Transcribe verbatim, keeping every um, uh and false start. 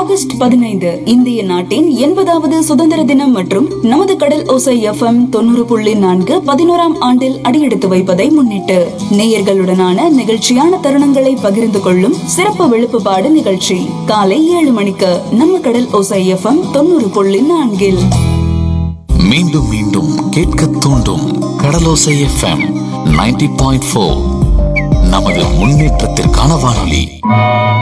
August பதினைந்து இந்திய நாட்டின் எண்பதாவது சுதந்திர தினம் மற்றும் நமது கடல் ஓசை எஃப்எம் தொண்ணூறு புள்ளி நான்கு பதினோராம் ஆண்டில் அடியெடுத்து வைப்பதை முன்னிட்டு நேயர்களுடனான நிகழ்ச்சியான தருணங்களை பகிர்ந்து கொள்ளும் சிறப்பு விழுப்புபாடு நிகழ்ச்சி காலை ஏழு மணிக்கு நம்ம கடல் ஓசை எஃப்எம் தொண்ணூறு புள்ளி நான்கில். மீண்டும் மீண்டும் கேட்க தூண்டும் கடலோசை எஃப்எம் நைன்டி பாயிண்ட் ஃபோர் நமது முன்னேற்றத்திற்கான வானொலி.